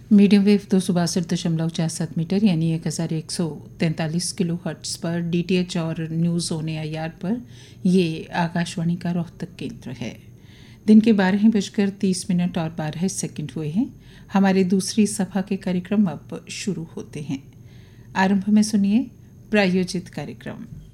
Medium wave 262.47 metre यानी 1143 kilo hertz पर DTH और न्यूज़ ऑन AIR पर ये आकाशवाणी का रोहतक केंद्र है। दिन के 12:30 और 12 सेकंड हुए हैं। हमारे दूसरी सभा के कार्यक्रम अब शुरू होते हैं। आरंभ में सुनिए प्रायोजित कार्यक्रम।